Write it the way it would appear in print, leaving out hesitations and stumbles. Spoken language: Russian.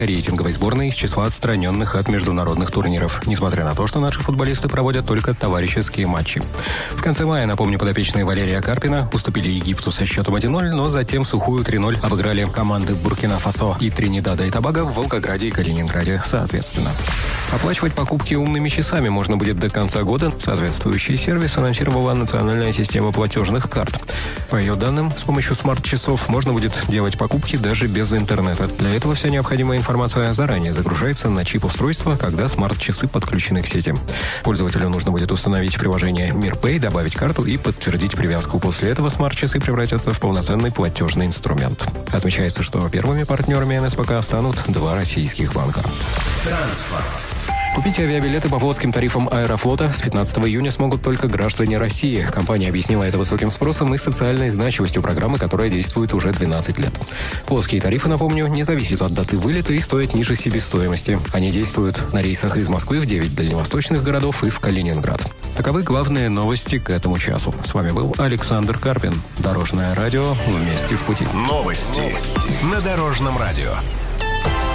рейтинговой сборной из числа отстраненных от международных турниров, несмотря на то, что наши футболисты проводят только товарищеские матчи. В конце мая, напомню, подопечные Валерия Карпина уступили Египту со счетом 1-0, но затем сухую 3-0 обыграли команды Буркина-Фасо и Тринидада и Тобаго в Волгограде и Калининграде, соответственно. Оплачивать покупки умными часами можно будет до конца года. Соответствующий сервис анонсировала национальная система платежных карт. По ее данным, с помощью смарт-часов можно будет делать покупки даже без интернета. Для этого вся необходимая информация заранее загружается на чип устройства, когда смарт-часы подключены к сети. Пользователю нужно будет установить приложение МирПэй, добавить карту и подтвердить привязку. После этого смарт-часы превратятся в полноценный платежный инструмент. Отмечается, что первыми партнерами НСПК станут 2 российских банка. Транспорт. Купить авиабилеты по плотским тарифам Аэрофлота с 15 июня смогут только граждане России. Компания объяснила это высоким спросом и социальной значимостью программы, которая действует уже 12 лет. Плотские тарифы, напомню, не зависят от даты вылета и стоят ниже себестоимости. Они действуют на рейсах из Москвы в 9 дальневосточных городов и в Калининград. Таковы главные новости к этому часу. С вами был Александр Карпин. Дорожное радио. Вместе в пути. Новости на Дорожном радио.